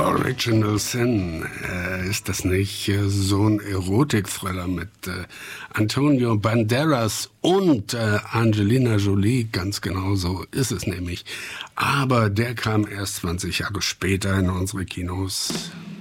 Original Sin, ist das nicht so ein Erotik-Thriller mit Antonio Banderas und Angelina Jolie? Ganz genau so ist es nämlich. Aber der kam erst 20 Jahre später in unsere Kinos.